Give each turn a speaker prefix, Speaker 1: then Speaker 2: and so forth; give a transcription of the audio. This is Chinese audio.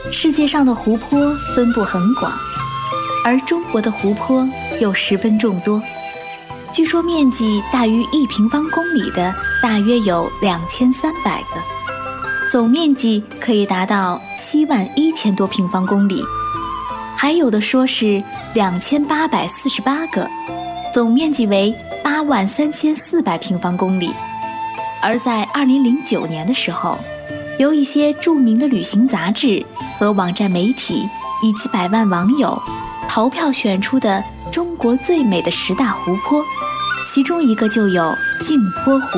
Speaker 1: 世界上的湖泊分布很广，而中国的湖泊又十分众多。据说面积大于1平方公里的大约有2300个，总面积可以达到71000多平方公里，还有的说是2848个，总面积为83400平方公里。而在2009年的时候，有一些著名的旅行杂志和网站媒体以及100万网友投票选出的中国最美的10大湖泊，其中一个就有镜泊湖。